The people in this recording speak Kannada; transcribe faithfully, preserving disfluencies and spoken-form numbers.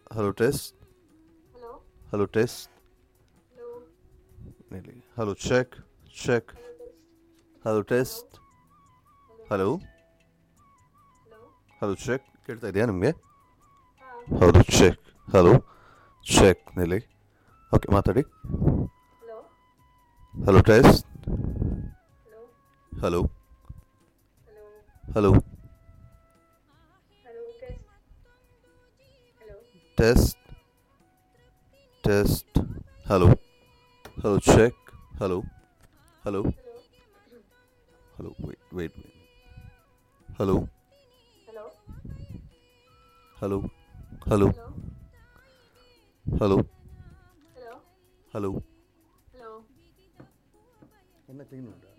Hello, test. Hello? Hello, test. Hello? Nearly. Hello, check. Check. Hello, test. Hello, Hello? test. Hello, Hello. test. Hello? Hello, check. ಕೇಳ್ತಾ ಇದೆಯಾ ನಿಮಗೆ? ಹಾಂ ಹೌದು, ಚೆಕ್. Hello, check. ನೆಲಿ. ಓಕೆ, ಮಾತಾಡಿ. Hello hello, test. Hello hello. Hello hello, hello test hello test. Test. Hello. Hello, check. Hello. Hello. Hello hello, wait wait wait. Hello. Hello hello. Hello. Hello hello. Hello hello. Hello என்ன செய்யணும்